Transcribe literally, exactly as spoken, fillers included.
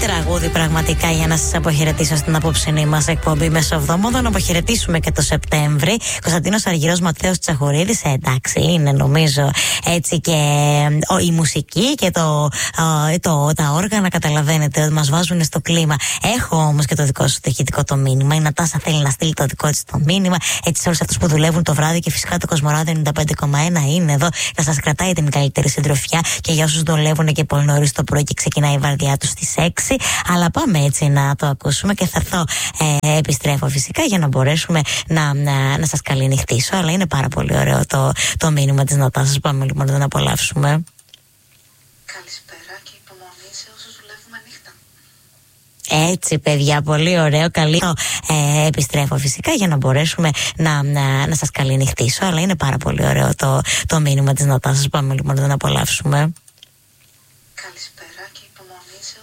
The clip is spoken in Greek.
τραγούδι πραγματικά για να σας αποχαιρετήσω στην απόψινή μας εκπομπή Μεσοβδόμαδο. Να αποχαιρετήσουμε και το Σεπτέμβρη. Κωνσταντίνος Αργυρός, Ματθαίος Τσαχουρίδης. Ε, εντάξει, είναι νομίζω έτσι και ο, η μουσική και το, ο, το, τα όργανα, καταλαβαίνετε ότι μας βάζουν στο κλίμα. Έχω όμως και το δικό σου το ηχητικό το μήνυμα. Η Νατάσα θέλει να στείλει το δικό της το μήνυμα. Έτσι σε όλους αυτούς που δουλεύουν το βράδυ, και φυσικά το Κοσμοράδιο ενενήντα πέντε κόμμα ένα είναι εδώ να σας κρατάει την καλύτερη συντροφιά, και για όσους δουλεύουν και πολύ νωρίς το πρωί και ξεκινάει η βαρδιά τους στις έξι. Αλλά πάμε έτσι να το ακούσουμε και θα έρθω, ε, επιστρέφω φυσικά για να μπορέσουμε να, να, να σας καληνυχτήσω. Αλλά είναι πάρα πολύ ωραίο το, το μήνυμα της Νατάσας. Πάμε λοιπόν να τον απολαύσουμε. Καλησπέρα και υπομονή σε όσους δουλεύουμε νύχτα. Έτσι παιδιά, πολύ ωραίο, καλή. Ε, επιστρέφω φυσικά για να μπορέσουμε να, να, να σας καληνυχτήσω. Αλλά είναι πάρα πολύ ωραίο το, το μήνυμα της Νατάσας. Πάμε λοιπόν να τον απολαύσουμε. Καλησπέρα και υπομονή